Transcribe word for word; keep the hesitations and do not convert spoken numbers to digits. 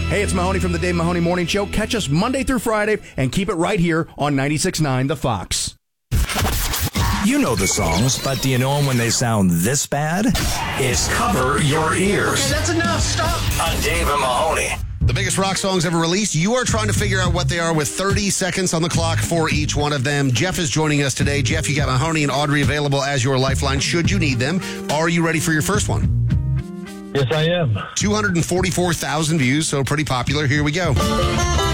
Hey, it's Mahoney from the Dave Mahoney Morning Show. Catch us Monday through Friday and keep it right here on ninety-six point nine The Fox. You know the songs, but do you know them when they sound this bad? It's Cover Your Ears. Okay, that's enough. Stop. On Dave and Mahoney. The biggest rock songs ever released. You are trying to figure out what they are with thirty seconds on the clock for each one of them. Jeff is joining us today. Jeff, you got Mahoney and Audrey available as your lifeline should you need them. Are you ready for your first one? Yes, I am. two hundred forty-four thousand views, so pretty popular. Here we go.